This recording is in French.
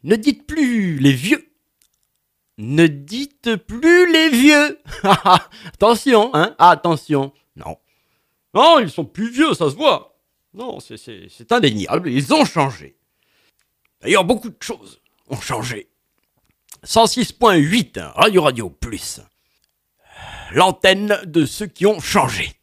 Ne dites plus les vieux. Ne dites plus les vieux. Attention, hein. Attention. Non. Non, ils sont plus vieux, ça se voit. Non, c'est indéniable. Ils ont changé. D'ailleurs, beaucoup de choses ont changé. 106.8, Radio Plus. L'antenne de ceux qui ont changé.